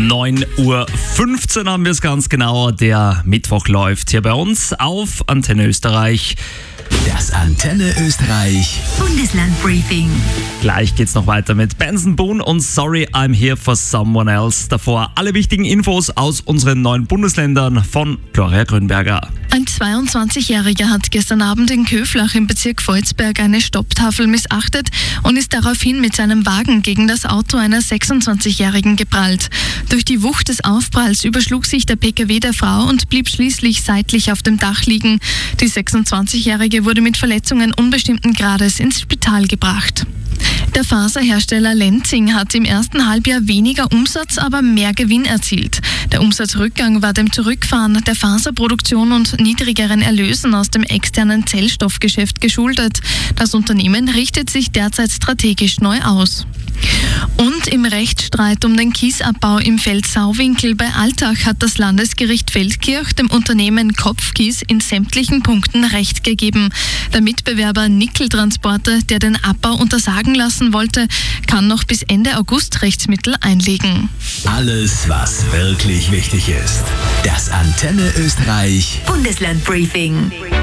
9:15 Uhr haben wir es ganz genau. Der Mittwoch läuft hier bei uns auf Antenne Österreich. Das Antenne Österreich Bundesland-Briefing. Gleich geht's noch weiter mit Benson Boone und Sorry I'm Here for Someone Else. Davor alle wichtigen Infos aus unseren 9 Bundesländern von Gloria Grünberger. Ein 22-Jähriger hat gestern Abend in Köflach im Bezirk Volzberg eine Stopptafel missachtet und ist daraufhin mit seinem Wagen gegen das Auto einer 26-Jährigen geprallt. Durch die Wucht des Aufpralls überschlug sich der PKW der Frau und blieb schließlich seitlich auf dem Dach liegen. Die 26-Jährige wurde mit Verletzungen unbestimmten Grades ins Spital gebracht. Der Faserhersteller Lenzing hat im ersten Halbjahr weniger Umsatz, aber mehr Gewinn erzielt. Der Umsatzrückgang war dem Zurückfahren der Faserproduktion und niedrigeren Erlösen aus dem externen Zellstoffgeschäft geschuldet. Das Unternehmen richtet sich derzeit strategisch neu aus. Und im Rechtsstreit um den Kiesabbau im Feld Sauwinkel bei Altach hat das Landesgericht Feldkirch dem Unternehmen Kopfkies in sämtlichen Punkten Recht gegeben. Der Mitbewerber Nickeltransporte, der den Abbau untersagen lassen wollte, kann noch bis Ende August Rechtsmittel einlegen. Alles, was wirklich wichtig ist. Das Antenne Österreich Bundesland-Briefing.